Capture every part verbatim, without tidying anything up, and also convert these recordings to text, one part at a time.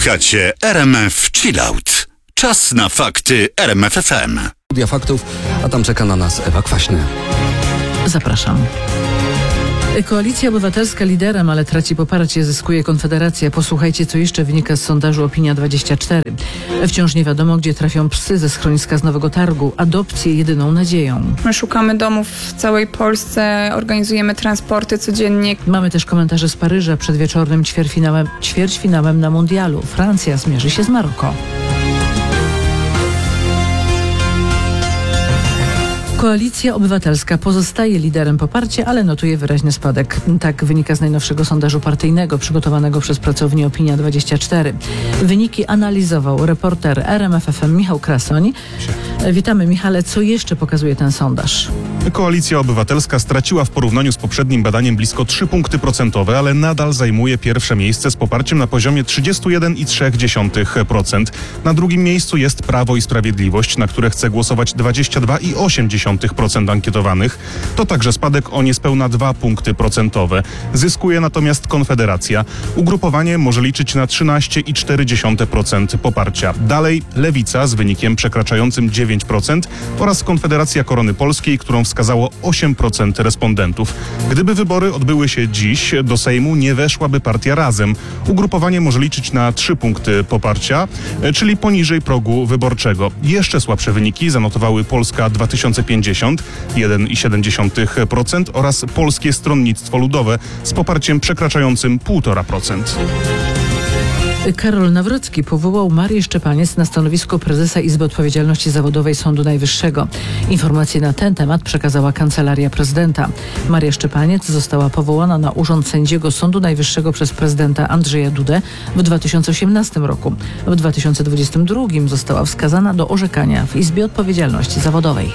Słuchacie R M F Chillout. Czas na fakty R M F F M. Studia faktów, a tam czeka na nas Ewa Kwaśny. Zapraszam. Koalicja Obywatelska liderem, ale traci poparcie, zyskuje Konfederacja. Posłuchajcie, co jeszcze wynika z sondażu Opinia dwadzieścia cztery. Wciąż nie wiadomo, gdzie trafią psy ze schroniska z Nowego Targu. Adopcje jedyną nadzieją. My szukamy domów w całej Polsce, organizujemy transporty codziennie. Mamy też komentarze z Paryża przed wieczornym ćwierćfinałem, ćwierćfinałem na mundialu. Francja zmierzy się z Maroko. Koalicja Obywatelska pozostaje liderem poparcia, ale notuje wyraźny spadek. Tak wynika z najnowszego sondażu partyjnego przygotowanego przez pracownię Opinia dwadzieścia cztery. Wyniki analizował reporter R M F F M Michał Krasoń. Witamy, Michale. Co jeszcze pokazuje ten sondaż? Koalicja Obywatelska straciła w porównaniu z poprzednim badaniem blisko trzy punkty procentowe, ale nadal zajmuje pierwsze miejsce z poparciem na poziomie trzydzieści jeden przecinek trzy procent. Na drugim miejscu jest Prawo i Sprawiedliwość, na które chce głosować dwadzieścia dwa przecinek osiem procent ankietowanych. To także spadek o niespełna dwa punkty procentowe. Zyskuje natomiast Konfederacja. Ugrupowanie może liczyć na trzynaście przecinek cztery procent poparcia. Dalej Lewica z wynikiem przekraczającym dziewięć procent oraz Konfederacja Korony Polskiej, którą wskazało osiem procent respondentów. Gdyby wybory odbyły się dziś, do Sejmu nie weszłaby partia Razem. Ugrupowanie może liczyć na trzy punkty poparcia, czyli poniżej progu wyborczego. Jeszcze słabsze wyniki zanotowały Polska dwa tysiące pięćdziesiąt, jeden przecinek siedem procent oraz Polskie Stronnictwo Ludowe z poparciem przekraczającym jeden przecinek pięć procent. Karol Nawrocki powołał Marię Szczepaniec na stanowisko prezesa Izby Odpowiedzialności Zawodowej Sądu Najwyższego. Informacje na ten temat przekazała Kancelaria Prezydenta. Maria Szczepaniec została powołana na urząd sędziego Sądu Najwyższego przez prezydenta Andrzeja Dudę w dwa tysiące osiemnastym roku. W dwa tysiące dwudziestym drugim została wskazana do orzekania w Izbie Odpowiedzialności Zawodowej.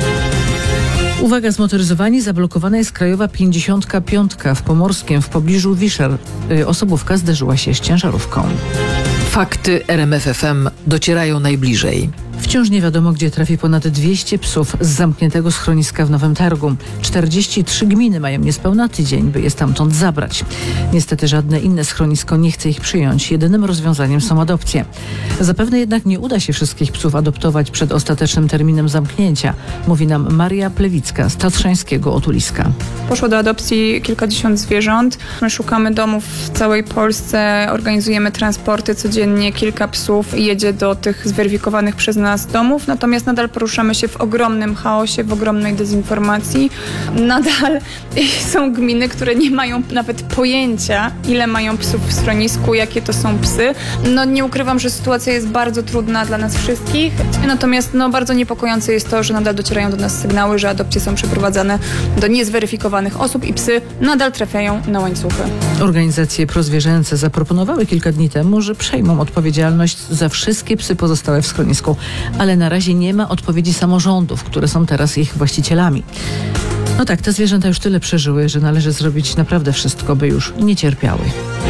Uwaga, zmotoryzowani, zablokowana jest krajowa pięćdziesiątka piątka w Pomorskiem w pobliżu Wiszer. Osobówka zderzyła się z ciężarówką. Fakty R M F F M docierają najbliżej. Wciąż nie wiadomo, gdzie trafi ponad dwieście psów z zamkniętego schroniska w Nowym Targu. czterdzieści trzy gminy mają niespełna tydzień, by je stamtąd zabrać. Niestety żadne inne schronisko nie chce ich przyjąć. Jedynym rozwiązaniem są adopcje. Zapewne jednak nie uda się wszystkich psów adoptować przed ostatecznym terminem zamknięcia, mówi nam Maria Plewicka z Tatrzańskiego Otuliska. Poszło do adopcji kilkadziesiąt zwierząt. My szukamy domów w całej Polsce, organizujemy transporty codziennie. Kilka psów jedzie do tych zweryfikowanych przez nas domów, natomiast nadal poruszamy się w ogromnym chaosie, w ogromnej dezinformacji. Nadal są gminy, które nie mają nawet pojęcia, ile mają psów w schronisku, jakie to są psy. No nie ukrywam, że sytuacja jest bardzo trudna dla nas wszystkich, natomiast no, bardzo niepokojące jest to, że nadal docierają do nas sygnały, że adopcje są przeprowadzane do niezweryfikowanych osób i psy nadal trafiają na łańcuchy. Organizacje prozwierzęce zaproponowały kilka dni temu, że przejmą odpowiedzialność za wszystkie psy pozostałe w schronisku, ale na razie nie ma odpowiedzi samorządów, które są teraz ich właścicielami. No tak, te zwierzęta już tyle przeżyły, że należy zrobić naprawdę wszystko, by już nie cierpiały.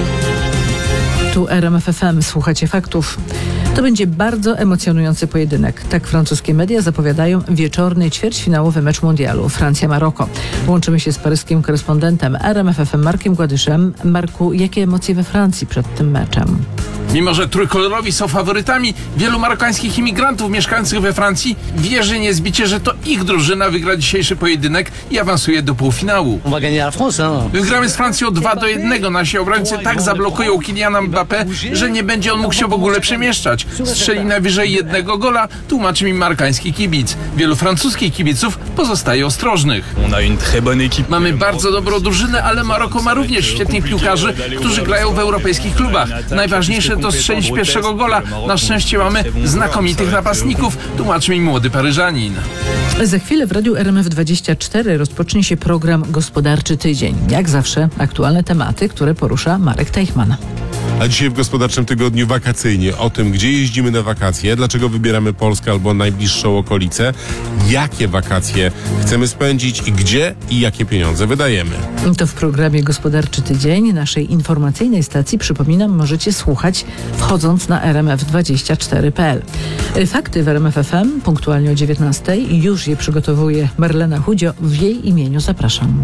Tu R M F F M, słuchacie faktów. To będzie bardzo emocjonujący pojedynek. Tak francuskie media zapowiadają wieczorny ćwierćfinałowy mecz mundialu Francja-Maroko. Łączymy się z paryskim korespondentem R M F F M Markiem Gładyszem. Marku, jakie emocje we Francji przed tym meczem? Mimo że trójkolorowi są faworytami, wielu marokańskich imigrantów mieszkających we Francji wierzy niezbicie, że to ich drużyna wygra dzisiejszy pojedynek i awansuje do półfinału. Wygramy z Francją dwa do jednego. Nasi obrońcy tak zablokują Kyliana Mbappé, że nie będzie on mógł się w ogóle przemieszczać. Strzeli najwyżej jednego gola, tłumaczy mi marokański kibic. Wielu francuskich kibiców pozostaje ostrożnych. Mamy bardzo dobrą drużynę, ale Maroko ma również świetnych piłkarzy, którzy grają w europejskich klubach. Najważniejsze to strzelić pierwszego gola. Na szczęście mamy znakomitych napastników, tłumaczy mi młody Paryżanin. Za chwilę w Radiu R M F dwadzieścia cztery rozpocznie się program Gospodarczy Tydzień. Jak zawsze aktualne tematy, które porusza Marek Teichmann. A dzisiaj w Gospodarczym Tygodniu wakacyjnie o tym, gdzie jeździmy na wakacje, dlaczego wybieramy Polskę albo najbliższą okolicę, jakie wakacje chcemy spędzić i gdzie i jakie pieniądze wydajemy. To w programie Gospodarczy Tydzień naszej informacyjnej stacji, przypominam, możecie słuchać wchodząc na r m f dwadzieścia cztery kropka p l. Fakty w R M F F M punktualnie o dziewiętnastej i już je przygotowuje Marlena Chudzio. W jej imieniu zapraszam.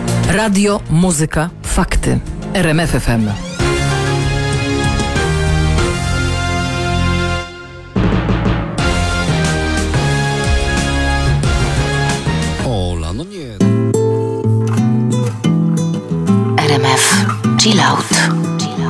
Radio, muzyka, fakty. R M F F M. Chill Out.